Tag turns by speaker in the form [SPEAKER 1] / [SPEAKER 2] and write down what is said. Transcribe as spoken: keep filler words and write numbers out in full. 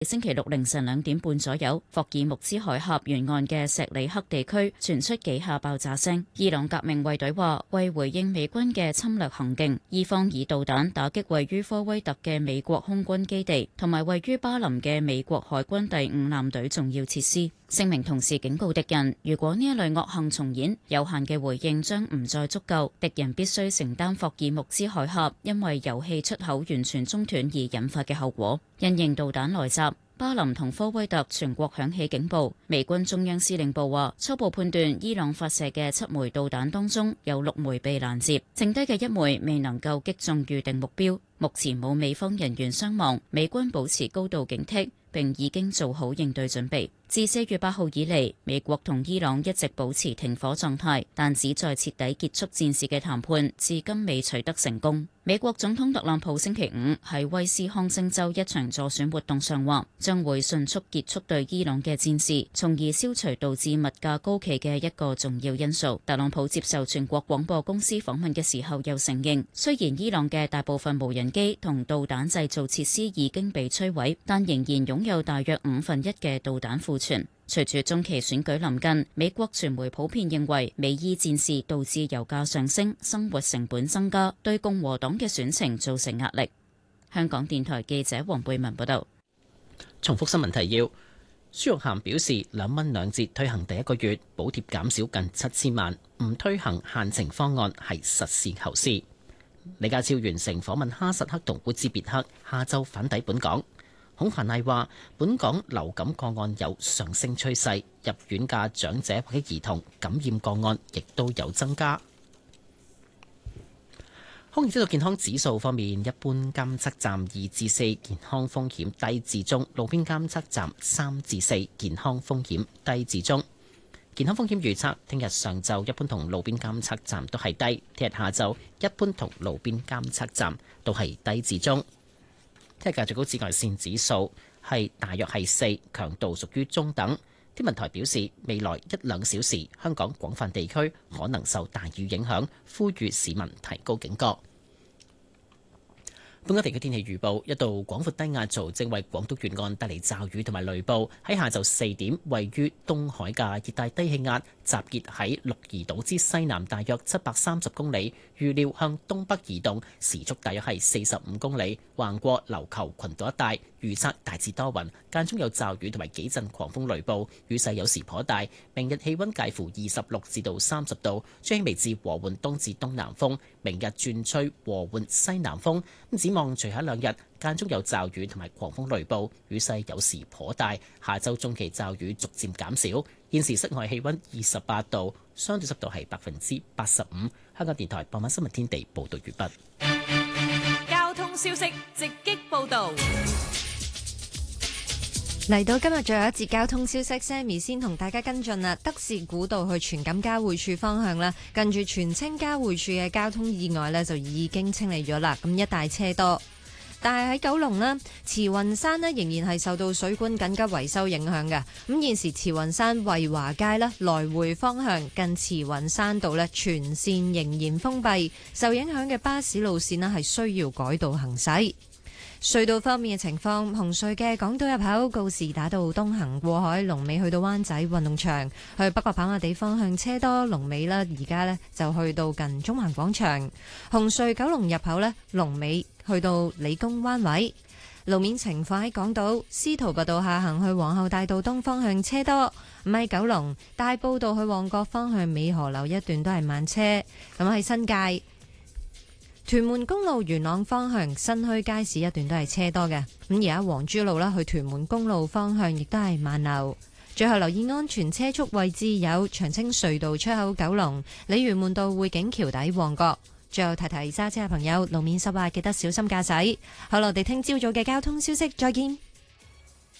[SPEAKER 1] 星期六凌晨兩點半左右，霍爾木茲海峽沿岸嘅錫里克地區傳出幾下爆炸聲。伊朗革命衛隊話，為回應美軍嘅侵略行徑，伊方以導彈打擊位於科威特嘅美國空軍基地，同埋位於巴林嘅美國海軍第五艦隊重要設施。聲明同時警告敵人，如果呢一類惡行重演，有限嘅回應將唔再足夠，敵人必須承擔霍爾木茲海峽因為油氣出口完全中斷而引發嘅後果。因應導彈來襲，巴林同科威特全國響起警報。美軍中央司令部話，初步判斷伊朗發射嘅七枚導彈當中有六枚被攔截，剩低嘅一枚未能夠擊中預定目標。目前冇美方人員傷亡，美軍保持高度警惕，並已經做好應對準備。自四月八號以嚟，美國同伊朗一直保持停火狀態，但旨在徹底結束戰事嘅談判至今未取得成功。美國總統特朗普星期五喺威斯康星州一場助選活動上話，將會迅速結束對伊朗嘅戰事，從而消除導致物價高企嘅一個重要因素。特朗普接受全國廣播公司訪問嘅時候又承認，雖然伊朗嘅大部分無人機同導彈製造設施已經被摧毀，但仍然擁有大約五分一嘅導彈庫存。隨住中期選舉臨近，美國傳媒普遍認為美伊戰事導致油價上升、生活成本增加，對共和黨嘅選情造成壓力。香港電台記者黃貝文報道。
[SPEAKER 2] 重複新聞提要：孫玉菡表示，兩蚊兩折推行第一個月補貼減少近七千萬，唔推行限程方案係實事求是。李家超完成訪問哈薩克同烏茲別克，下晝返抵本港。孔繁毅話：本港流感個案有上升趨勢，入院嘅長者或者兒童感染個案亦都有增加。空氣質素健康指數方面，一般監測站二至四，健康風險低至中；路邊監測站三至四，健康風險低至中。健康風險預測：聽日上晝一般同路邊監測站都係低；聽日下晝一般同路邊監測站都係低至中。聽日嘅最高紫外線指數係大約係四，強度屬於中等。天文台表示，未來一兩小時香港廣泛地區可能受大雨影響，呼籲市民提高警覺。本港地區天氣預報：一道廣闊低壓槽正為廣東沿岸帶嚟驟雨同埋雷暴。喺下晝四點，位於東海嘅熱帶低氣壓集結喺鹿兒島之西南，大約七百三十公里，預料向東北移動，時速大約係四十五公里，橫過琉球群島一帶。預測大致多雲，間中有驟雨同埋幾陣狂風雷暴，雨勢有時頗大。明日氣溫介乎二十六至到三十度，吹輕微至和緩東至東南風。明日轉吹和緩西南風。咁展望隨後兩日間中有驟雨同埋狂風雷暴，雨勢有時頗大。下週中期驟雨逐漸減少。現時室外氣溫二十八度，相對濕度係百分之八十五。香港電台傍晚新聞天地報道完畢。
[SPEAKER 3] 交通消息直擊報道。
[SPEAKER 4] 嚟到今日最後一節交通消息 ，Sammy 先同大家跟進啦。德士古道去荃錦交匯處方向啦，近住荃青交匯處嘅交通意外呢，就已經清理咗啦，咁一帶車多。但係喺九龍呢，慈雲山呢仍然係受到水管緊急維修影響嘅。咁現時慈雲山惠華街呢，來回方向近慈雲山道呢，全線仍然封閉，受影響嘅巴士路線呢，係需要改道行駛。隧道方面嘅情況，紅隧嘅港島入口告士打道東行過海，龍尾去到灣仔運動場；去北角跑馬地方向車多，龍尾啦，而家呢就去到近中環廣場。紅隧九龍入口呢，龍尾去到理工灣位。路面情況喺港島司徒拔道下行去皇后大道東方向車多，唔係九龍大埔道去旺角方向美河樓一段都係慢車。咁喺新界屯門公路元朗方向新墟街市一段都係車多嘅，咁而家黃珠路啦去屯門公路方向亦都係慢流。最後留意安全車速位置有長青隧道出口九龍、鯉魚門道匯景橋底旺角。最後提提揸車嘅朋友，路面濕滑，記得小心駕駛。好啦，我哋聽朝早嘅交通消息，再見。